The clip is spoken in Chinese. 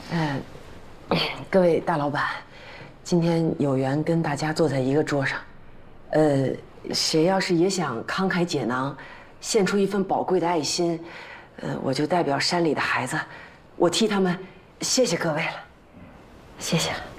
嗯，各位大老板，今天有缘跟大家坐在一个桌上，谁要是也想慷慨解囊，献出一份宝贵的爱心，我就代表山里的孩子，我替他们谢谢各位了，谢谢了。